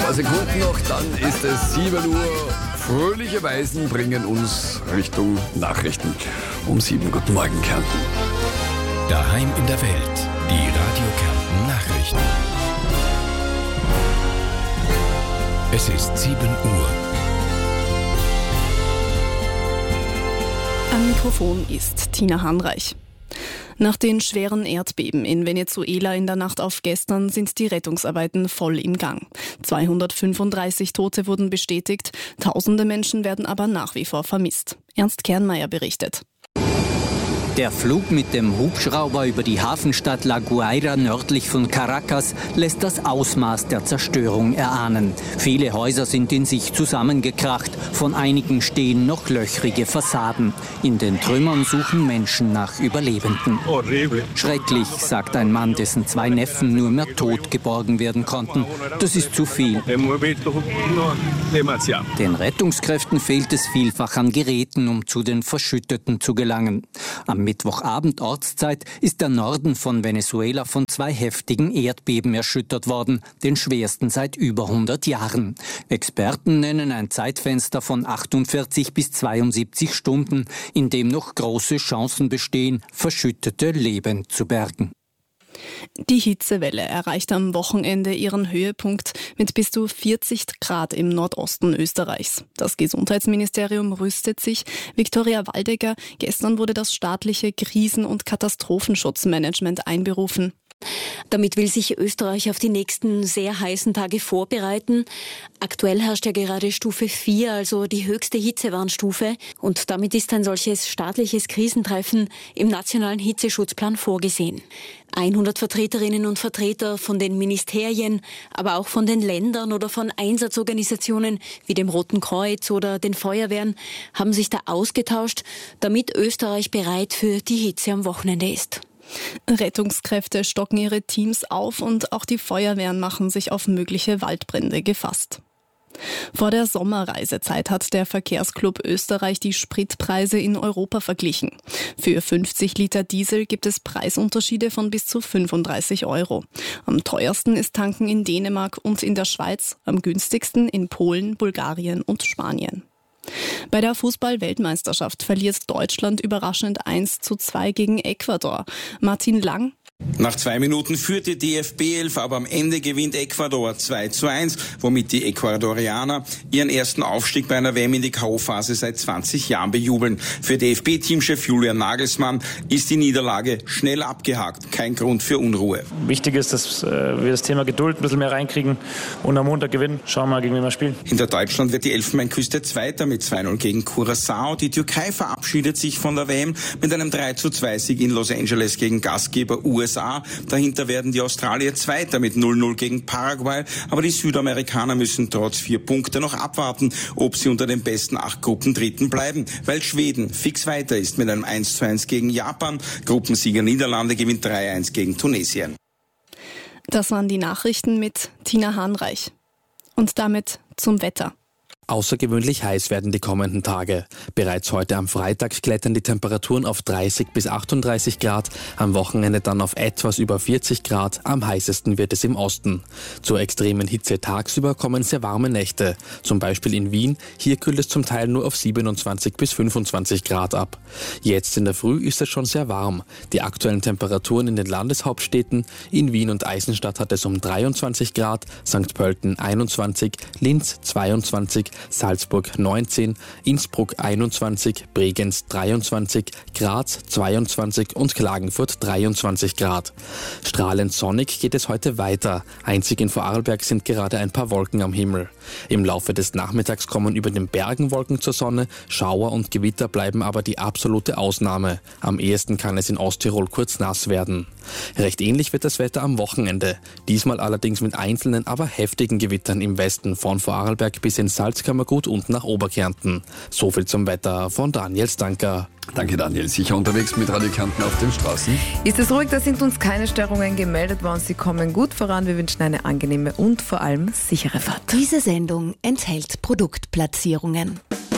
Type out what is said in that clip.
Paar Sekunden noch, dann ist es 7 Uhr. Fröhliche Weisen bringen uns Richtung Nachrichten. Um 7. Guten Morgen, Kärnten. Daheim in der Welt. Die Radio Kärnten Nachrichten. Es ist 7 Uhr. Am Mikrofon ist Tina Hanreich. Nach den schweren Erdbeben in Venezuela in der Nacht auf gestern sind die Rettungsarbeiten voll im Gang. 235 Tote wurden bestätigt, Tausende Menschen werden aber nach wie vor vermisst. Ernst Kernmeier berichtet. Der Flug mit dem Hubschrauber über die Hafenstadt La Guaira nördlich von Caracas lässt das Ausmaß der Zerstörung erahnen. Viele Häuser sind in sich zusammengekracht, von einigen stehen noch löchrige Fassaden. In den Trümmern suchen Menschen nach Überlebenden. Schrecklich, sagt ein Mann, dessen 2 Neffen nur mehr tot geborgen werden konnten. Das ist zu viel. Den Rettungskräften fehlt es vielfach an Geräten, um zu den Verschütteten zu gelangen. Am Mittwochabend Ortszeit ist der Norden von Venezuela von 2 heftigen Erdbeben erschüttert worden, den schwersten seit über 100 Jahren. Experten nennen ein Zeitfenster von 48 bis 72 Stunden, in dem noch große Chancen bestehen, Verschüttete lebend zu bergen. Die Hitzewelle erreicht am Wochenende ihren Höhepunkt mit bis zu 40 Grad im Nordosten Österreichs. Das Gesundheitsministerium rüstet sich. Viktoria Waldecker, gestern wurde das staatliche Krisen- und Katastrophenschutzmanagement einberufen. Damit will sich Österreich auf die nächsten sehr heißen Tage vorbereiten. Aktuell herrscht ja gerade Stufe 4, also die höchste Hitzewarnstufe. Und damit ist ein solches staatliches Krisentreffen im nationalen Hitzeschutzplan vorgesehen. 100 Vertreterinnen und Vertreter von den Ministerien, aber auch von den Ländern oder von Einsatzorganisationen wie dem Roten Kreuz oder den Feuerwehren haben sich da ausgetauscht, damit Österreich bereit für die Hitze am Wochenende ist. Rettungskräfte stocken ihre Teams auf und auch die Feuerwehren machen sich auf mögliche Waldbrände gefasst. Vor der Sommerreisezeit hat der Verkehrsclub Österreich die Spritpreise in Europa verglichen. Für 50 Liter Diesel gibt es Preisunterschiede von bis zu 35 €. Am teuersten ist Tanken in Dänemark und in der Schweiz, am günstigsten in Polen, Bulgarien und Spanien. Bei der Fußball-Weltmeisterschaft verliert Deutschland überraschend 1:2 gegen Ecuador. Martin Lang. Nach 2 Minuten führt die DFB-11, aber am Ende gewinnt Ecuador 2:1, womit die Ecuadorianer ihren ersten Aufstieg bei einer WM in die K.O.-Phase seit 20 Jahren bejubeln. Für DFB-Teamchef Julian Nagelsmann ist die Niederlage schnell abgehakt. Kein Grund für Unruhe. Wichtig ist, dass wir das Thema Geduld ein bisschen mehr reinkriegen und am Montag gewinnen. Schauen wir mal, gegen wen wir spielen. Hinter Deutschland wird die Elfenbeinküste Zweiter mit 2:0 gegen Curaçao. Die Türkei verabschiedet sich von der WM mit einem 3:2-Sieg in Los Angeles gegen Gastgeber USA. Dahinter werden die Australier Zweiter mit 0:0 gegen Paraguay. Aber die Südamerikaner müssen trotz 4 Punkte noch abwarten, ob sie unter den besten 8 Gruppen Dritten bleiben. Weil Schweden fix weiter ist mit einem 1:1 gegen Japan. Gruppensieger Niederlande gewinnt 3:1 gegen Tunesien. Das waren die Nachrichten mit Tina Hanreich. Und damit zum Wetter. Außergewöhnlich heiß werden die kommenden Tage. Bereits heute am Freitag klettern die Temperaturen auf 30 bis 38 Grad, am Wochenende dann auf etwas über 40 Grad, am heißesten wird es im Osten. Zur extremen Hitze tagsüber kommen sehr warme Nächte, zum Beispiel in Wien, hier kühlt es zum Teil nur auf 27 bis 25 Grad ab. Jetzt in der Früh ist es schon sehr warm. Die aktuellen Temperaturen in den Landeshauptstädten, in Wien und Eisenstadt hat es um 23 Grad, St. Pölten 21, Linz 22, Salzburg 19, Innsbruck 21, Bregenz 23, Graz 22 und Klagenfurt 23 Grad. Strahlend sonnig geht es heute weiter. Einzig in Vorarlberg sind gerade ein paar Wolken am Himmel. Im Laufe des Nachmittags kommen über den Bergen Wolken zur Sonne, Schauer und Gewitter bleiben aber die absolute Ausnahme. Am ehesten kann es in Osttirol kurz nass werden. Recht ähnlich wird das Wetter am Wochenende. Diesmal allerdings mit einzelnen, aber heftigen Gewittern im Westen von Vorarlberg bis in Salzkammergut und nach Oberkärnten. So viel zum Wetter von Daniel Stanker. Danke Daniel. Sicher unterwegs mit Radio Kärnten auf den Straßen? Ist es ruhig, da sind uns keine Störungen gemeldet worden. Sie kommen gut voran. Wir wünschen eine angenehme und vor allem sichere Fahrt. Diese Sendung enthält Produktplatzierungen.